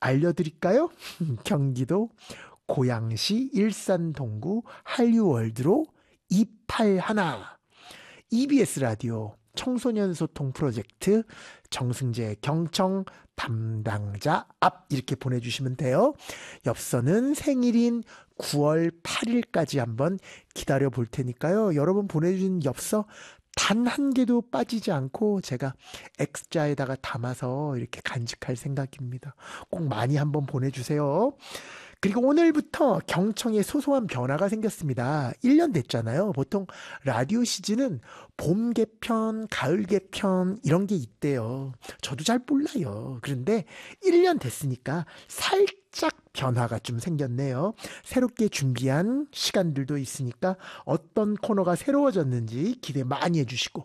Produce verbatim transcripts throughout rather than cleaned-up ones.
알려드릴까요? 경기도 고양시 일산 동구 한류월드로 이팔일 이비에스 라디오 청소년 소통 프로젝트 정승재 경청 담당자 앞 이렇게 보내주시면 돼요. 엽서는 생일인 구월 팔일까지 한번 기다려 볼 테니까요. 여러분 보내주신 엽서 단 한 개도 빠지지 않고 제가 액자에다가 담아서 이렇게 간직할 생각입니다. 꼭 많이 한번 보내주세요. 그리고 오늘부터 경청에 소소한 변화가 생겼습니다. 일 년 됐잖아요. 보통 라디오 시즌은 봄 개편, 가을 개편 이런 게 있대요. 저도 잘 몰라요. 그런데 일 년 됐으니까 살짝 변화가 좀 생겼네요. 새롭게 준비한 시간들도 있으니까 어떤 코너가 새로워졌는지 기대 많이 해주시고,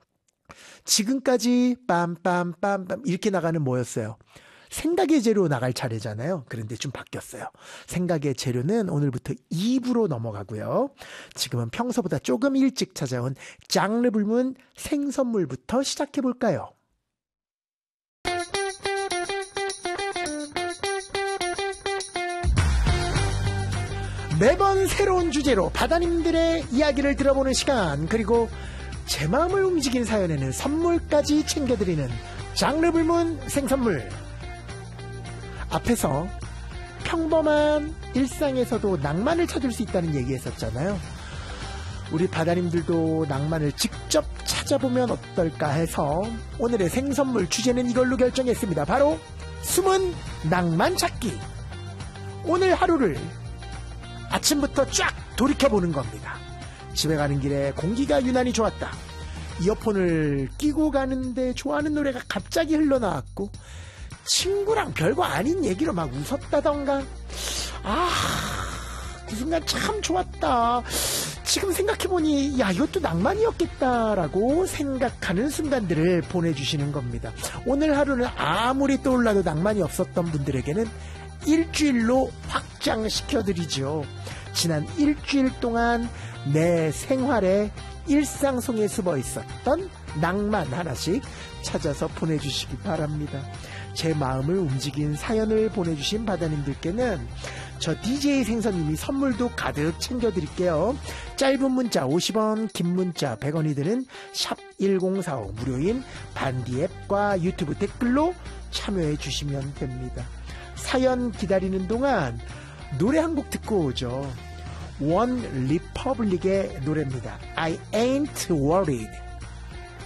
지금까지 빰빰빰빰 이렇게 나가는 뭐였어요? 생각의 재료 나갈 차례잖아요. 그런데 좀 바뀌었어요. 생각의 재료는 오늘부터 이 부로 넘어가고요. 지금은 평소보다 조금 일찍 찾아온 장르 불문 생선물부터 시작해볼까요? 매번 새로운 주제로 바다님들의 이야기를 들어보는 시간, 그리고 제 마음을 움직인 사연에는 선물까지 챙겨드리는 장르 불문 생선물. 앞에서 평범한 일상에서도 낭만을 찾을 수 있다는 얘기 했었잖아요. 우리 바다님들도 낭만을 직접 찾아보면 어떨까 해서 오늘의 생선물 주제는 이걸로 결정했습니다. 바로 숨은 낭만 찾기. 오늘 하루를 아침부터 쫙 돌이켜보는 겁니다. 집에 가는 길에 공기가 유난히 좋았다. 이어폰을 끼고 가는데 좋아하는 노래가 갑자기 흘러나왔고, 친구랑 별거 아닌 얘기로 막 웃었다던가, 아, 그 순간 참 좋았다. 지금 생각해보니 야, 이것도 낭만이었겠다라고 생각하는 순간들을 보내주시는 겁니다. 오늘 하루는 아무리 떠올라도 낭만이 없었던 분들에게는 일주일로 확장시켜드리죠. 지난 일주일 동안 내 생활에 일상 속에 숨어 있었던 낭만 하나씩 찾아서 보내주시기 바랍니다. 제 마음을 움직인 사연을 보내주신 바다님들께는 저 디제이 생선님이 선물도 가득 챙겨드릴게요. 짧은 문자 오십 원, 긴 문자 백 원이 드는 샵 일공사오 무료인 반디 앱과 유튜브 댓글로 참여해 주시면 됩니다. 사연 기다리는 동안 노래 한 곡 듣고 오죠. 원 리퍼블릭의 노래입니다. I ain't worried.